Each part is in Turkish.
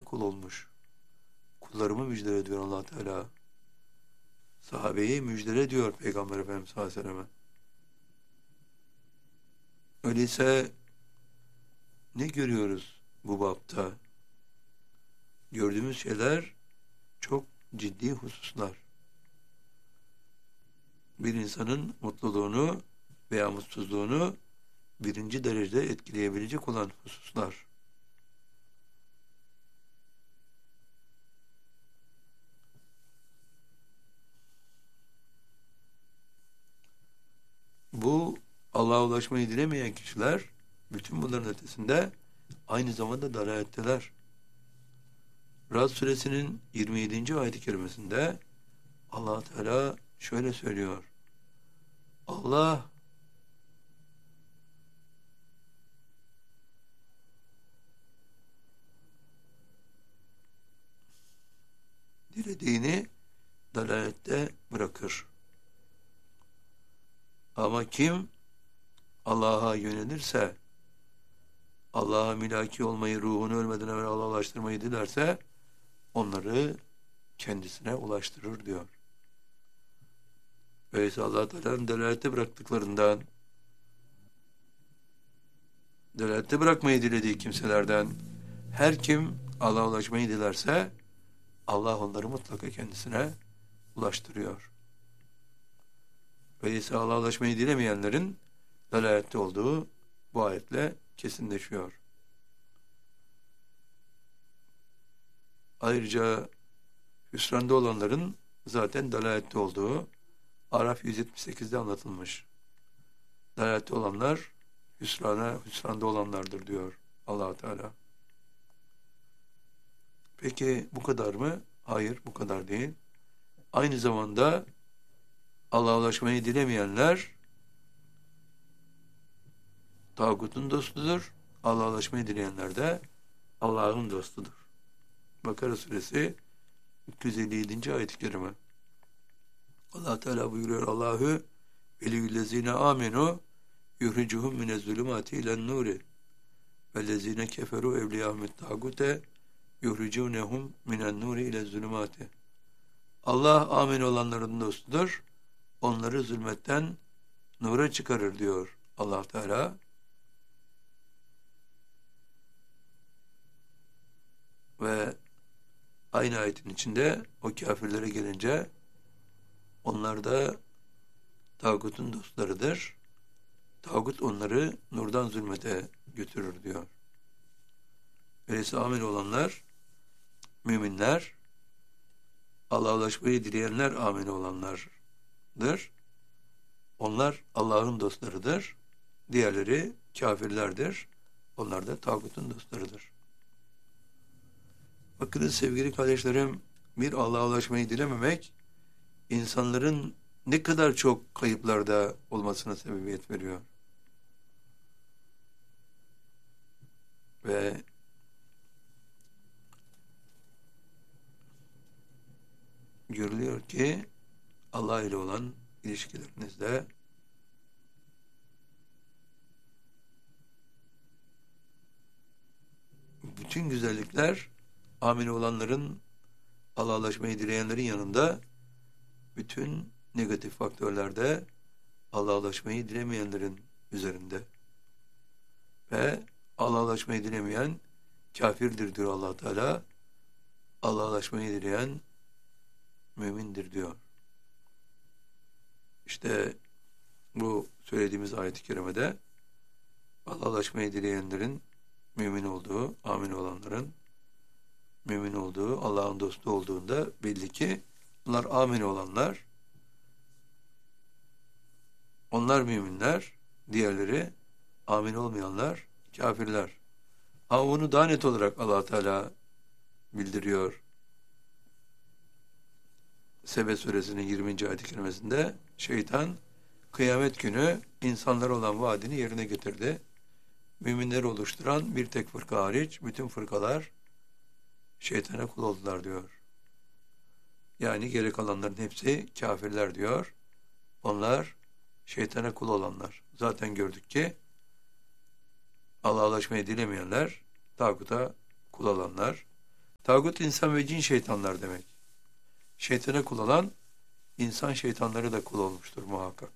kul olmuş. Kullarımı müjdele diyor Allah Teala. Sahabeyi müjdele diyor Peygamber Efendimiz sallallahu aleyhi ve sellem. Öyleyse ne görüyoruz bu bapta? Gördüğümüz şeyler çok ciddi hususlar. Bir insanın mutluluğunu veya mutsuzluğunu birinci derecede etkileyebilecek olan hususlar. Bu Allah'a ulaşmayı dilemeyen kişiler bütün bunların ötesinde aynı zamanda dalaletteler. Rad suresinin 27. ayet-i kerimesinde Allah Teala şöyle söylüyor. Allah dilediğini dalalette bırakır. Ama kim Allah'a yönelirse, Allah'a mülaki olmayı, ruhunu ölmeden evvel Allah'a ulaştırmayı dilerse, onları kendisine ulaştırır diyor. Öyleyse Allah Teala'nın delalette bıraktıklarından, delalette bırakmayı dilediği kimselerden, her kim Allah'a ulaşmayı dilerse, Allah onları mutlaka kendisine ulaştırıyor. Öyleyse Allah'a ulaşmayı dilemeyenlerin dalalette olduğu bu ayetle kesinleşiyor. Ayrıca hüsranda olanların zaten dalalette olduğu Araf 178'de anlatılmış. Dalalette olanlar hüsranda olanlardır diyor Allah Teala. Peki bu kadar mı? Hayır, bu kadar değil. Aynı zamanda Allah'a ulaşmayı dilemeyenler tağutun dostudur. Allah'a ulaşmayı dileyenler de Allah'ın dostudur. Bakara suresi 257. ayet-i kerime. Allah Teala buyuruyor, Allahu veliyyüllezine amenu yuhricuhum minezzulumati ilen nuri vellezine keferu evliyahumut tağute yuhricunehum minen nuri ilezzulumati. Allah amin olanların dostudur. Onları zulmetten nura çıkarır diyor Allah Teala. Ve aynı ayetin içinde o kafirlere gelince onlar da tağutun dostlarıdır. Tağut onları nurdan zulmete götürür diyor. Öyleyse amin olanlar müminler, Allah'a ulaşmayı dileyenler amin olanlardır. Onlar Allah'ın dostlarıdır. Diğerleri kafirlerdir. Onlar da tağutun dostlarıdır. Bakınız sevgili kardeşlerim, bir Allah'a ulaşmayı dilememek, insanların ne kadar çok kayıplarda olmasına sebebiyet veriyor. Ve görülüyor ki Allah ile olan ilişkilerinizde bütün güzellikler amin olanların, Allah'a ulaşmayı dileyenlerin yanında, bütün negatif faktörlerde Allah'a ulaşmayı dilemeyenlerin üzerinde. Ve Allah'a ulaşmayı dilemeyen kafirdir diyor Allah Teala. Allah'a ulaşmayı dileyen mümindir diyor. İşte bu söylediğimiz ayet-i kerimede Allah'a ulaşmayı dileyenlerin mümin olduğu, amin olanların mümin olduğu, Allah'ın dostu olduğunda belli ki bunlar amin olanlar, onlar müminler, diğerleri amin olmayanlar kafirler. Ama bunu daha net olarak Allah Teala bildiriyor. Sebe suresinin 20. ayet-i kerimesinde şeytan kıyamet günü insanlara olan vaadini yerine getirdi. Müminleri oluşturan bir tek fırka hariç bütün fırkalar şeytana kul oldular diyor. Yani geri kalanların hepsi kafirler diyor. Onlar şeytana kul olanlar. Zaten gördük ki Allah'a ulaşmayı dilemeyenler tağuta kul olanlar. Tağut insan ve cin şeytanlar demek. Şeytana kul olan insan şeytanları da kul olmuştur muhakkak.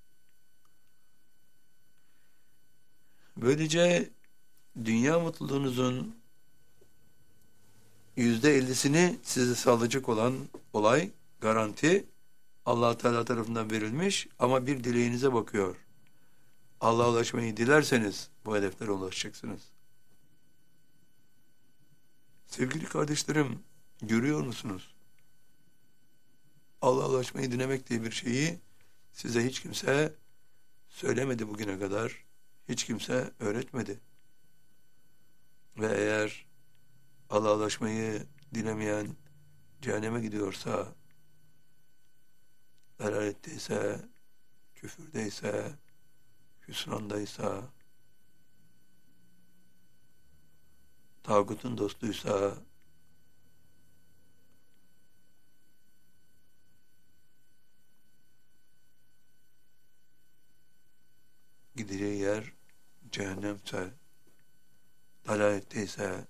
Böylece dünya mutluluğunuzun %50'sini size sağlayacak olan olay, garanti Allah Teala tarafından verilmiş ama bir dileğinize bakıyor. Allah'a ulaşmayı dilerseniz bu hedeflere ulaşacaksınız. Sevgili kardeşlerim, görüyor musunuz? Allah'a ulaşmayı dilemek diye bir şeyi size hiç kimse söylemedi bugüne kadar. Hiç kimse öğretmedi. Ve eğer Allah'a ulaşmayı dilemeyen cehenneme gidiyorsa, dalaletteyse, küfürdeyse, hüsrandaysa, tağutun dostuysa, gideceği yer cehennemse, dalaletteyse,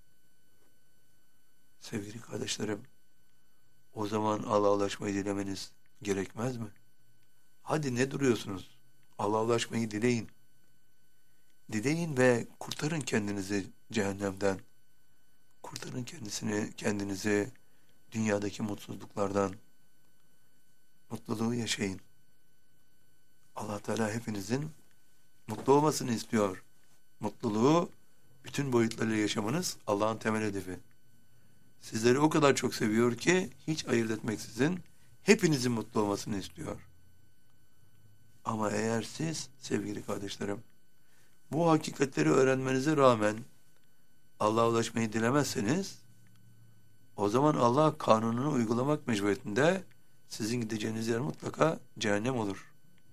sevgili kardeşlerim, o zaman Allah'a ulaşmayı dilemeniz gerekmez mi? Hadi ne duruyorsunuz? Allah'a ulaşmayı dileyin. Dileyin ve kurtarın kendinizi cehennemden. Kurtarın kendinizi dünyadaki mutsuzluklardan. Mutluluğu yaşayın. Allah Teala hepinizin mutlu olmasını istiyor. Mutluluğu bütün boyutlarıyla yaşamanız Allah'ın temel hedefi. Sizleri o kadar çok seviyor ki hiç ayırt etmeksizin hepinizin mutlu olmasını istiyor. Ama eğer siz sevgili kardeşlerim bu hakikatleri öğrenmenize rağmen Allah'a ulaşmayı dilemezseniz o zaman Allah kanununu uygulamak mecburiyetinde sizin gideceğiniz yer mutlaka cehennem olur.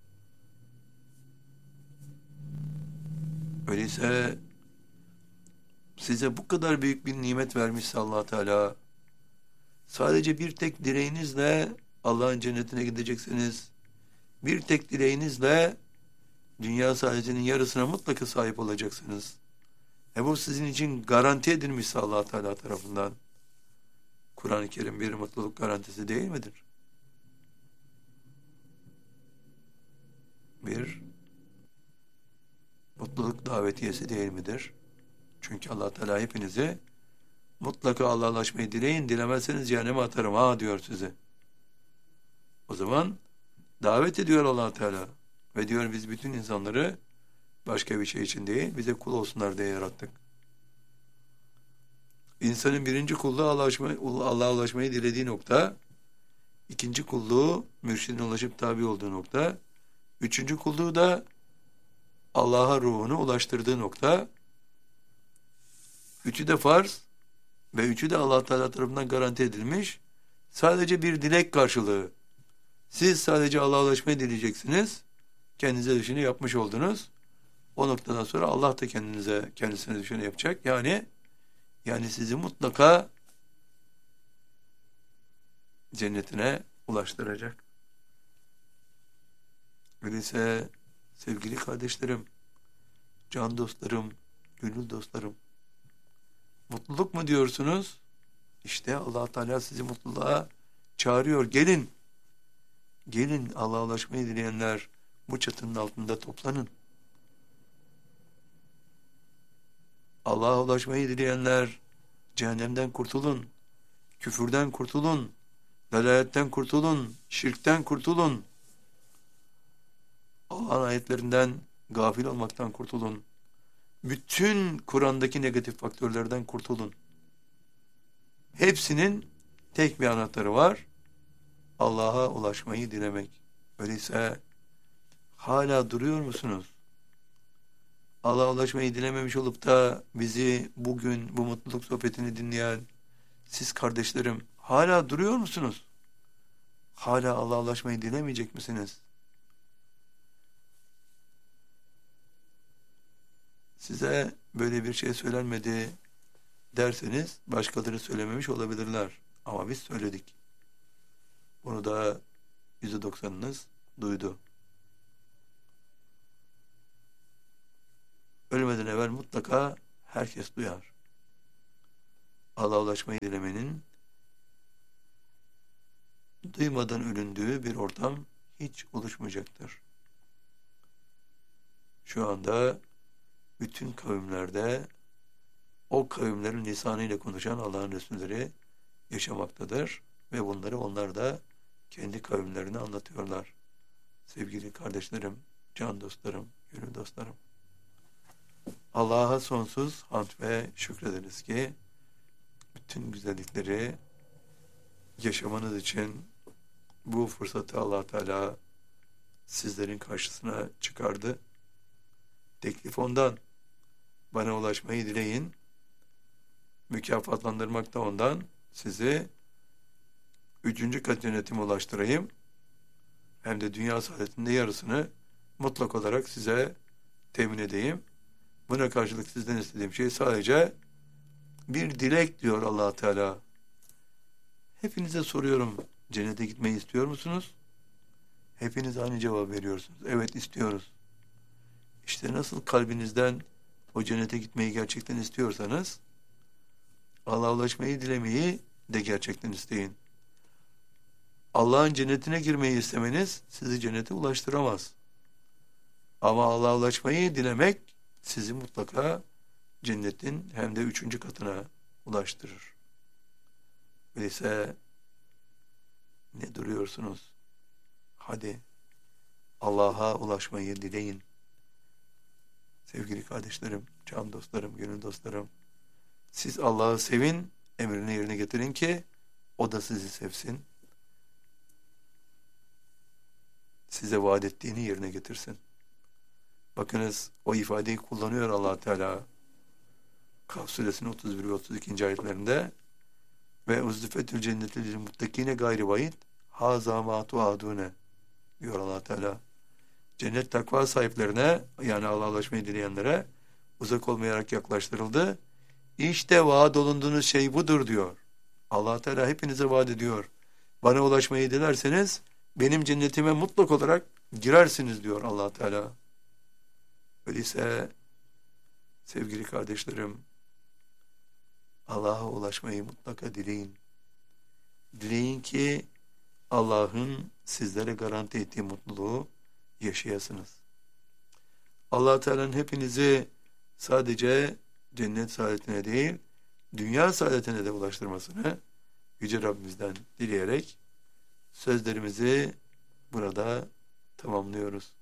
Öyleyse size bu kadar büyük bir nimet vermişse Allah Teala sadece bir tek dileğinizle Allah'ın cennetine gideceksiniz. Bir tek dileğinizle dünya saadetinin yarısına mutlaka sahip olacaksınız. Bu sizin için garanti edilmişse Allah Teala tarafından. Kur'an-ı Kerim bir mutluluk garantisi değil midir? Bir mutluluk davetiyesi değil midir? Çünkü Allah Teala hepinizi mutlaka Allah'a ulaşmayı dileyin, dilemezseniz cehenneme atarım ha diyor size. O zaman davet ediyor Allah Teala ve diyor biz bütün insanları başka bir şey için değil, bize kul olsunlar diye yarattık. İnsanın birinci kulluğu Allah'a ulaşmayı dilediği nokta, ikinci kulluğu mürşidine ulaşıp tabi olduğu nokta, üçüncü kulluğu da Allah'a ruhunu ulaştırdığı nokta. Üçü de farz ve üçü de Allah Teala tarafından garanti edilmiş. Sadece bir dilek karşılığı. Siz sadece Allah'a ulaşmayı dileyeceksiniz. Kendinize düşeni yapmış oldunuz. O noktadan sonra Allah da kendisine düşeni yapacak. Yani sizi mutlaka cennetine ulaştıracak. Öyleyse sevgili kardeşlerim, can dostlarım, gönül dostlarım, mutluluk mu diyorsunuz? İşte Allah Teala sizi mutluluğa çağırıyor. Gelin. Gelin Allah'a ulaşmayı dileyenler bu çatının altında toplanın. Allah'a ulaşmayı dileyenler cehennemden kurtulun. Küfürden kurtulun. Dalaletten kurtulun. Şirkten kurtulun. Allah'ın ayetlerinden gafil olmaktan kurtulun. Bütün Kur'an'daki negatif faktörlerden kurtulun. Hepsinin tek bir anahtarı var. Allah'a ulaşmayı dilemek. Öyleyse hala duruyor musunuz? Allah'a ulaşmayı dilememiş olup da bizi bugün bu mutluluk sohbetini dinleyen siz kardeşlerim hala duruyor musunuz? Hala Allah'a ulaşmayı dilemeyecek misiniz? Size böyle bir şey söylenmedi derseniz başkaları söylememiş olabilirler. Ama biz söyledik. Bunu da %90'ınız duydu. Ölmeden evvel mutlaka herkes duyar. Allah'a ulaşmayı dilemenin duymadan ölündüğü bir ortam hiç oluşmayacaktır. Şu anda bütün kavimlerde o kavimlerin lisanıyla konuşan Allah'ın Resulleri yaşamaktadır ve bunları onlar da kendi kavimlerine anlatıyorlar. Sevgili kardeşlerim, can dostlarım, gönül dostlarım. Allah'a sonsuz hamd ve şükrederiz ki bütün güzellikleri yaşamanız için bu fırsatı Allah Teala sizlerin karşısına çıkardı. Teklif ondan. Bana ulaşmayı dileyin. Mükafatlandırmak da ondan. Sizi 3. kat yönetime ulaştırayım. Hem de dünya saadetinde yarısını mutlak olarak size temin edeyim. Buna karşılık sizden istediğim şey sadece bir dilek diyor Allah Teala. Hepinize soruyorum. Cennete gitmeyi istiyor musunuz? Hepiniz aynı cevap veriyorsunuz. Evet, istiyoruz. İşte nasıl kalbinizden o cennete gitmeyi gerçekten istiyorsanız Allah'a ulaşmayı dilemeyi de gerçekten isteyin. Allah'ın cennetine girmeyi istemeniz sizi cennete ulaştıramaz. Ama Allah'a ulaşmayı dilemek sizi mutlaka cennetin hem de 3. katına ulaştırır. Öyleyse ne duruyorsunuz? Hadi Allah'a ulaşmayı dileyin. Sevgili kardeşlerim, can dostlarım, gönül dostlarım, siz Allah'ı sevin, emrini yerine getirin ki o da sizi sevsin. Size vaat ettiğini yerine getirsin. Bakınız, o ifadeyi kullanıyor Allah Teala. Kaf suresinin 31 ve 32. ayetlerinde ve uzdifetül cenneti lil muttakine gayri vaid haza ma tuadune diyor Allah Teala. Cennet takva sahiplerine, yani Allah'a ulaşmayı dileyenlere uzak olmayarak yaklaştırıldı. İşte vaat olunduğunuz şey budur diyor. Allah Teala hepinize vaat ediyor. Bana ulaşmayı dilerseniz benim cennetime mutlak olarak girersiniz diyor Allah Teala. Öyleyse sevgili kardeşlerim, Allah'a ulaşmayı mutlaka dileyin. Dileyin ki Allah'ın sizlere garanti ettiği mutluluğu yaşayasınız. Allah Teala'nın hepinizi sadece cennet saadetine değil, dünya saadetine de ulaştırmasını Yüce Rabbimizden dileyerek sözlerimizi burada tamamlıyoruz.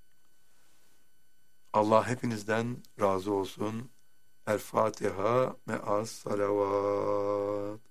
Allah hepinizden razı olsun. El Fatiha me'as salavat.